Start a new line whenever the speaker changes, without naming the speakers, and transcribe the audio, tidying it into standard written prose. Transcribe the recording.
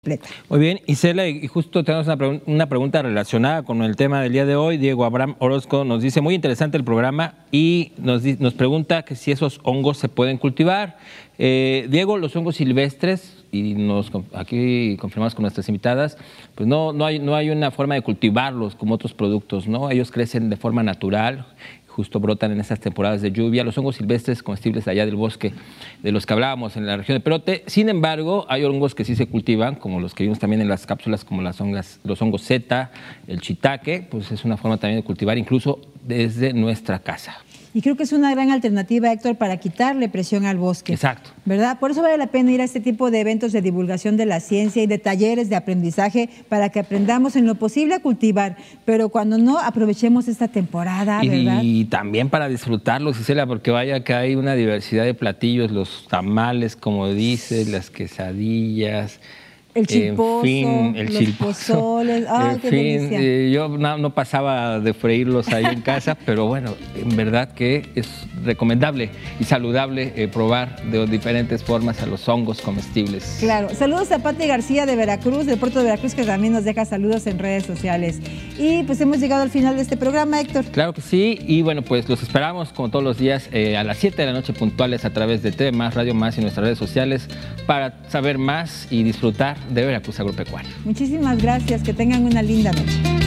Muy bien, Isela, y justo tenemos una pregunta relacionada con el tema del día de hoy. Diego Abraham Orozco nos dice, muy interesante el programa, y nos pregunta que si esos hongos se pueden cultivar. Diego, los hongos silvestres, y aquí confirmamos con nuestras invitadas, pues no hay una forma de cultivarlos como otros productos, ¿no? Ellos crecen de forma natural, justo brotan en esas temporadas de lluvia. Los hongos silvestres comestibles allá del bosque de los que hablábamos en la región de Perote. Sin embargo, hay hongos que sí se cultivan, como los que vimos también en las cápsulas, como los hongos zeta, el shiitake, pues es una forma también de cultivar incluso desde nuestra casa.
Y creo que es una gran alternativa, Héctor, para quitarle presión al bosque.
Exacto.
¿Verdad? Por eso vale la pena ir a este tipo de eventos de divulgación de la ciencia y de talleres de aprendizaje para que aprendamos en lo posible a cultivar, pero cuando no, aprovechemos esta temporada, ¿verdad?
Y también para disfrutarlos, Isela, porque vaya que hay una diversidad de platillos, los tamales, como dices, las quesadillas,
el chilpozo, los pozoles, ¡ay, qué delicia!
Yo no pasaba de freírlos ahí en casa, pero bueno, en verdad que es recomendable y saludable probar de diferentes formas a los hongos comestibles.
Claro, saludos a Pati García de Veracruz, del puerto de Veracruz, que también nos deja saludos en redes sociales. Y pues hemos llegado al final de este programa, Héctor.
Claro que sí, y bueno, pues los esperamos como todos los días a las 7 de la noche puntuales a través de TV Más, Radio Más y nuestras redes sociales para saber más y disfrutar de Veracruz Agropecuario.
Muchísimas gracias, que tengan una linda noche.